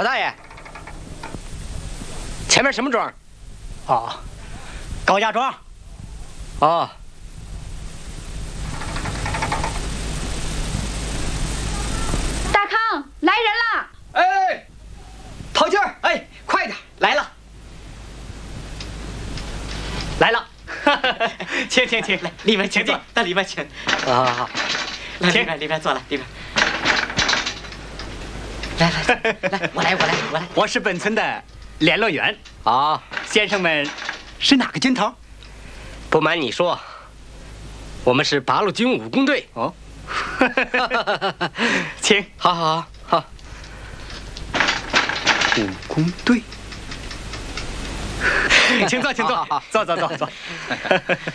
老大爷，前面什么庄？ 哦，高家庄。 哦。 大康，来人了！ 哎，陶静儿，哎，快点，来了，来了。请，来，里面请坐，到里面请。 好， 来，里面坐，来，里面。来，我来。我是本村的联络员。 好， 先生们是哪个军头？ 不瞒你说，我们是八路军武工队。 哦，请， 好。 武工队，请坐，坐。